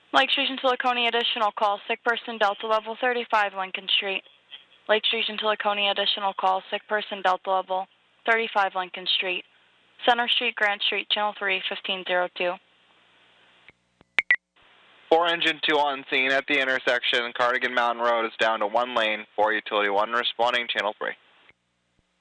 Lakes Region to Laconia additional call, sick person Delta level 35 Lincoln Street. Lakes Region to Laconia additional call, sick person Delta level 35 Lincoln Street. Center Street, Grant Street, Channel 3, 1502. 4 Engine 2 on scene at the intersection. Cardigan Mountain Road is down to 1 lane. 4 Utility 1 responding, Channel 3.